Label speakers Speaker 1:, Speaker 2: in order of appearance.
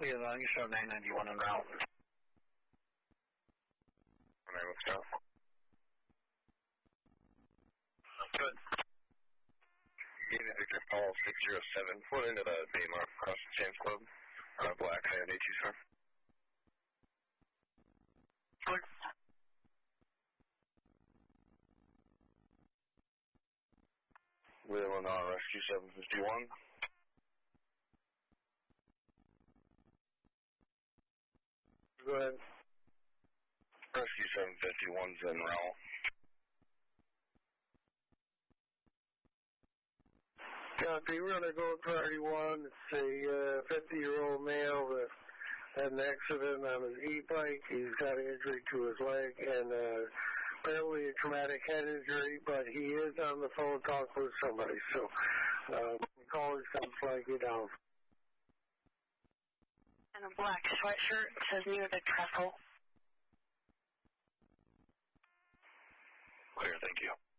Speaker 1: Yeah, you show 991 en route.
Speaker 2: Alright, let's go.
Speaker 1: Good.
Speaker 2: Unit Victor Paul 607, pull into the Baymar across the Sam's Club. Black, I have 82, sir.
Speaker 1: Good.
Speaker 2: Wheeling on Rescue 751.
Speaker 1: Go ahead.
Speaker 2: Rescue 751's en route.
Speaker 1: Copy, we're going to go to priority 1. It's a 50-year-old male that had an accident on his e-bike. He's got an injury to his leg and apparently a traumatic head injury, but he is on the phone talking with somebody. So the caller's going to flag you down.
Speaker 3: And a black sweatshirt says near the trestle.
Speaker 2: Clear, thank you.